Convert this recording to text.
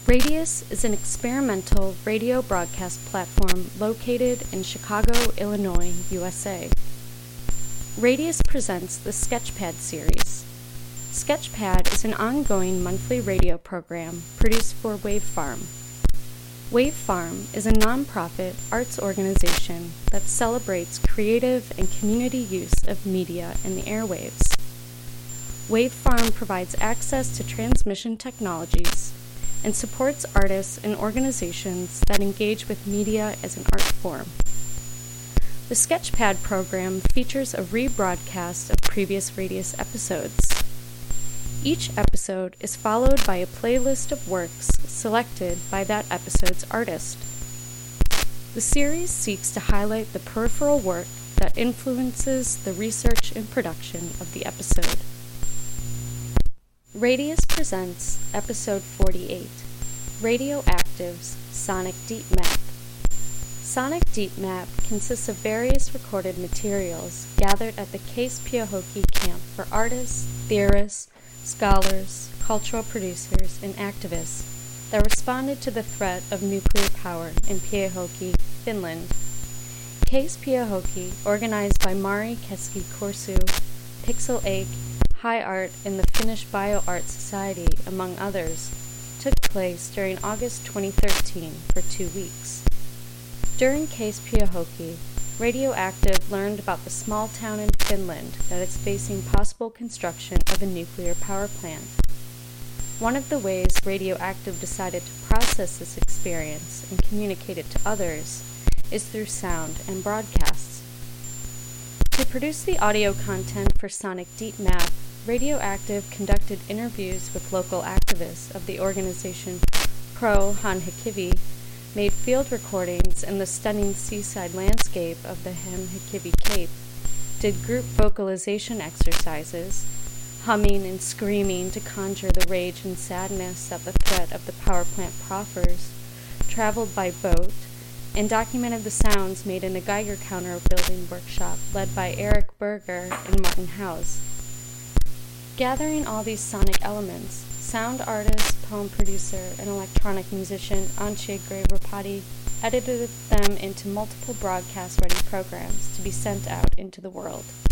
Radius is an experimental radio broadcast platform located in Chicago, Illinois, USA. Radius presents the Sketchpad series. Sketchpad is an ongoing monthly radio program produced for Wave Farm. Wave Farm is a nonprofit arts organization that celebrates creative and community use of media in the airwaves. Wave Farm provides access to transmission technologies and supports artists and organizations that engage with media as an art form. The Sketchpad program features a rebroadcast of previous Radius episodes. Each episode is followed by a playlist of works selected by that episode's artist. The series seeks to highlight the peripheral work that influences the research and production of the episode. Radius presents Episode 48, Radioactive's Sonic Deep Map. Sonic Deep Map consists of various recorded materials gathered at the Case Piohoki Camp for artists, theorists, scholars, cultural producers, and activists that responded to the threat of nuclear power in Piehoki, Finland. Case Piehoki, organized by Mari Keski Korsu, Pixel 8, High Art, and the Finnish BioArt Society, among others, took place during August 2013 for 2 weeks. During Case Piehoki, Radioactive learned about the small town in Finland that is facing possible construction of a nuclear power plant. One of the ways Radioactive decided to process this experience and communicate it to others is through sound and broadcasts. To produce the audio content for Sonic Deep Map, Radioactive conducted interviews with local activists of the organization Pro Hanhikivi, made field recordings in the stunning seaside landscape of the Hanhikivi Cape, did group vocalization exercises, humming and screaming to conjure the rage and sadness that the threat of the power plant proffers, traveled by boat, and documented the sounds made in a Geiger counter building workshop led by Eric Berger and Martin House. Gathering all these sonic elements, sound artist, poem producer, and electronic musician Anche Gray-Rapati edited them into multiple broadcast-ready programs to be sent out into the world.